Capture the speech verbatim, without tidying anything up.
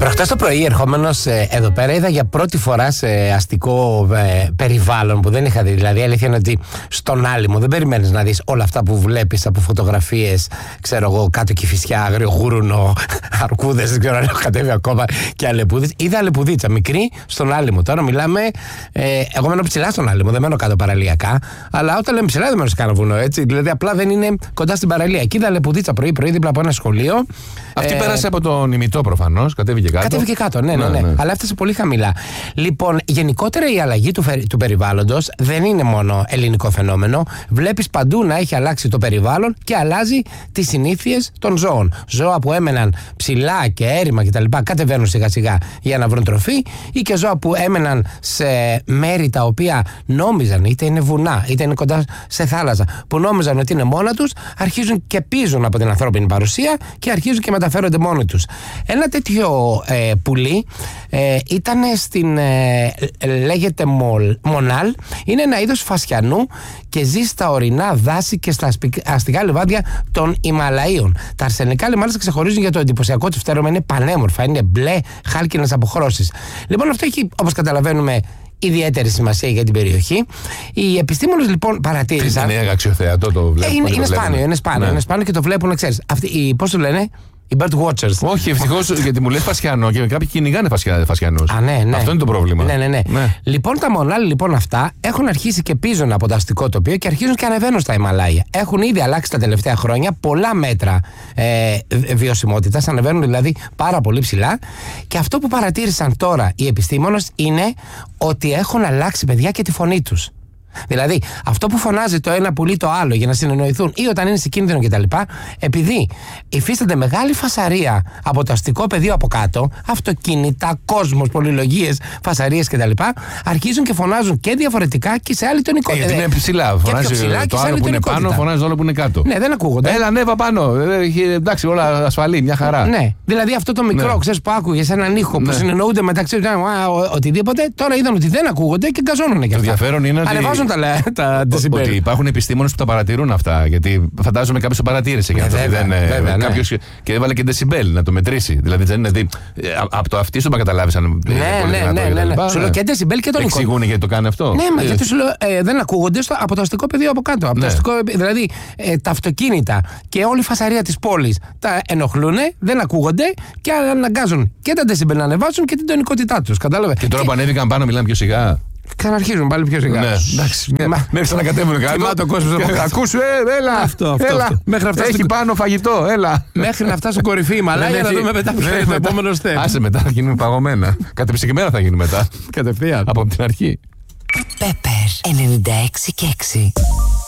Προχτές το πρωί, ερχόμενος ε, εδώ πέρα, είδα για πρώτη φορά σε αστικό ε, περιβάλλον που δεν είχα δει. Δηλαδή, η αλήθεια είναι ότι στον Άλυμο δεν περιμένεις να δεις όλα αυτά που βλέπεις από φωτογραφίες. Ξέρω εγώ, κάτω Κηφισιά, Αγριογούρουνο, αρκούδες, δεν ξέρω αν έχω κατέβει ακόμα, και αλεπούδες. Είδα αλεπουδίτσα μικρή στον Άλυμο. Τώρα μιλάμε. Ε, εγώ μένω ψηλά στον Άλυμο, δεν μένω κάτω παραλιακά. Αλλά όταν λέμε ψηλά, δεν μένω σε κανένα βουνό, έτσι. Δηλαδή, απλά δεν είναι κοντά στην παραλία. Και είδα αλεπουδίτσα πρωί-πρωί δίπλα από ένα σχολείο. Αυτή ε, πέρασε από τον ημιτό προφανώς, κατέβηκε κάτω. Κατέβηκε κάτω, ναι, ναι, ναι, ναι, ναι. Αλλά έφτασε πολύ χαμηλά. Λοιπόν, γενικότερα η αλλαγή του, του περιβάλλοντος δεν είναι μόνο ελληνικό φαινόμενο. Βλέπεις παντού να έχει αλλάξει το περιβάλλον και αλλάζει τις συνήθειες των ζώων. Ζώα που έμεναν ψηλά και έρημα κτλ. Κατεβαίνουν σιγά σιγά για να βρουν τροφή, ή και ζώα που έμεναν σε μέρη τα οποία νόμιζαν, είτε είναι βουνά, είτε είναι κοντά σε θάλασσα, που νόμιζαν ότι είναι μόνα τους, αρχίζουν και πίζουν από την ανθρώπινη παρουσία και αρχίζουν και μεταφέρονται μόνοι τους. Ένα τέτοιο ε, πουλί ε, ήταν στην, ε, λέγεται μολ, μονάλ, είναι ένα είδος φασιανού και ζει στα ορεινά δάση και στα αστικά λιβάδια των Ιμαλαίων. Τα αρσενικά μάλιστα ξεχωρίζουν για το εντυπωσιακό του φτέρωμα, είναι πανέμορφα, είναι μπλε, χάλκινες αποχρώσεις. Λοιπόν, αυτό έχει, όπως καταλαβαίνουμε, ιδιαίτερη σημασία για την περιοχή. Οι επιστήμονες λοιπόν παρατήρησαν. Είναι αξιοθεατό το βλέπω. Ε, είναι, είναι σπάνιο, είναι σπάνιο, ναι. είναι σπάνιο και το βλέπουν, ξέρεις. Αυτοί, πώς το λένε, οι bird watchers. Όχι, ευτυχώς, γιατί μου λες φασιανό και κάποιοι κυνηγάνε φασιανούς. Α, ναι, ναι. Αυτό είναι το πρόβλημα. Ναι, ναι, ναι. ναι. Λοιπόν, τα μονάλ λοιπόν αυτά έχουν αρχίσει και πίζουν από το αστικό τοπίο και αρχίζουν και ανεβαίνουν στα Ιμαλάια. Έχουν ήδη αλλάξει τα τελευταία χρόνια πολλά μέτρα ε, βιωσιμότητας, ανεβαίνουν δηλαδή πάρα πολύ ψηλά. Και αυτό που παρατήρησαν τώρα οι επιστήμονες είναι ότι έχουν αλλάξει, παιδιά, και τη φωνή τους. Δηλαδή, αυτό που φωνάζει το ένα πουλί το άλλο για να συνεννοηθούν ή όταν είναι σε κίνδυνο κτλ., επειδή υφίστανται μεγάλη φασαρία από το αστικό πεδίο από κάτω, αυτοκίνητα, κόσμος, πολυλογίες, φασαρίες κτλ., αρχίζουν και φωνάζουν και διαφορετικά και σε άλλη τονικότητα. Ε, γιατί είναι ψηλά. Φωνάζει ψηλά το άλλο που είναι πάνω, φωνάζει το άλλο που είναι κάτω. Ναι, δεν ακούγονται. Έλα, ανέβα πάνω. Εντάξει, όλα ασφαλή, μια χαρά. Ναι, δηλαδή αυτό το μικρό, ναι. ξέρεις, που άκουγες έναν ήχο που ναι. συνεννοούνται μεταξύ τους, οτιδήποτε, τώρα είδαν ότι δεν ακούγονται και γκαζώνουν και αυτά. Το ενδιαφέρον είναι ότι. Τα, τα ότι υπάρχουν επιστήμονες που τα παρατηρούν αυτά. Γιατί φαντάζομαι κάποιος το παρατήρησε και, ε, αυτό, βέβαια, δεν, βέβαια, ναι. κάποιος, και έβαλε και ντεσιμπέλ να το μετρήσει. Δηλαδή δεν είναι. Δι, από το αυτί σου το καταλάβεις αν ναι, είναι πολύ ναι, δυνατό. Ναι, ναι, ναι, ναι. Σου λέω και ντεσιμπέλ και τον εικόνα. Εξηγούν γιατί το κάνει αυτό. Ναι, μα ε, γιατί σου λέω ε, δεν ακούγονται στο, από το αστικό πεδίο από κάτω. Από ναι. το αστικό, δηλαδή ε, τα αυτοκίνητα και όλη η φασαρία της πόλης τα ενοχλούν, δεν ακούγονται και αναγκάζουν και τα ντεσιμπέλ να ανεβάσουν και την τονικότητά τους. Κατάλαβε. Και τώρα που ανέβηκαν πάνω μιλάνε πιο σιγά. Ξαναρχίζουν πάλι πιο σιγά. Ναι, εντάξει. Μέχρι να κατέβουν κάτω. Κοιμάται ο κόσμος από κάτω. Ακούσου, ε, έλα. Αυτό, αυτό, έλα. αυτό. Μέχρι να φτάσει έχει πάνω φαγητό, έλα. Μέχρι να φτάσουν κορυφή η Μαλάια, να δούμε μετά ποιο είναι το επόμενο step. Άσε μετά, θα γίνουμε παγωμένα. Κατεψυγμένα θα γίνουμε μετά. Κατευθείαν. Από την αρχή. Pepper ενενήντα έξι και έξι.